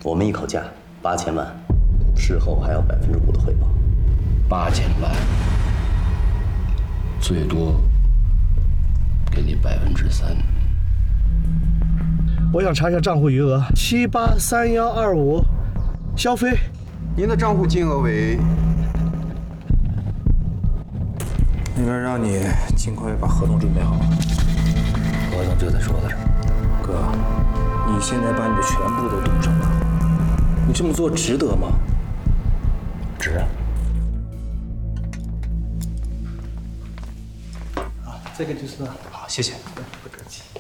我们一口价8000万，事后还要5%的回报。 8000万，最多给你3%。 我想查一下账户余额，783125，消费。 您的账户金额为……那边让你尽快把合同准备好。 合同就在桌子上。 哥，你现在把你的全部都赌上了，你这么做值得吗？ 值啊！ 这个就是了。 好，谢谢。 不客气。